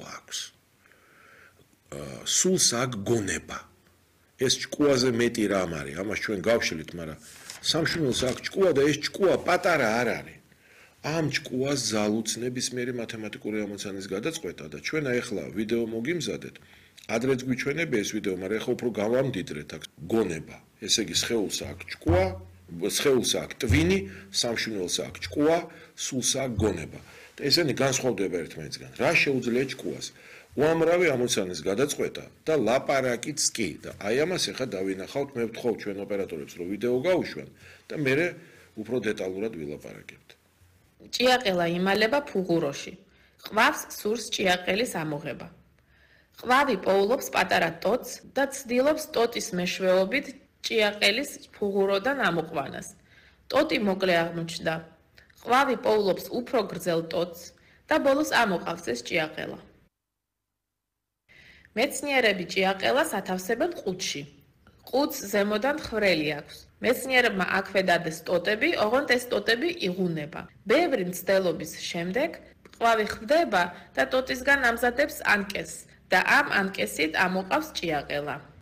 აქვს. სულს აქვს გონება. ეს ჭკუაზე მეტი რამ არის, ამას ჩვენ გავშლით, მაგრამ სამშვილდეს აქვს ჭკუა და ეს ჭკუა პატარა არ არის. ამ ჭკუას ზალუცნების მერე მათემატიკური ამოცანის გადაწყვეტა და ჩვენ ახლა ვიდეო მოგიმზადეთ. ადრეც გვიჩვენებია ეს ვიდეო, მაგრამ ახლა უფრო გავამდიდრეთ აქ გონება. ესე იგი სხეულს აქვს ჭკუა, სხეულს აქვს ტვინი, სამშვილდეს აქვს ჭკუა, სულს აქვს გონება. და ესენი განსხვავდება ერთმანეთისგან. რა შეუძლია ჭკუას? უამრავი ამოცანის გადაწყვეტა და ლაპარაკიც კი და აი ამას ახლა დავინახავთ, მე ვთხოვ ჩვენ ოპერატორებს რომ ვიდეო გაუშვან და მე უფრო დეტალურად ვილაპარაკებთ. ჭიაყელა იმალება ფუღუროში. ყავს სურს ჭიაყელის ამოღება. ყვავი პოულობს პატარა ტოტს და ცდილობს ტოტის მეშვეობით ჭიაყელის ფუღუროდან ამოყვანას. ტოტი მოკლე აღმოჩნდა. ყვავი პოულობს უფრო გრძელ ტოტს და ბოლოს ამოყავს ეს ჭიაყელა. მეცნიერები ჭიაყელას ათავსებენ ყუთში. ყუთს ზემოდან ხვრელი აქვს. მეცნიერებმა აქვე დადეს ტოტები, ოღონდ ეს ტოტები იღუნება. ბევრი მცდელობის შემდეგ ყვავი ხვდება და ტოტისგან ამზადებს ანკესს და ამ ანკესით ამოყავს ჭიაყელა.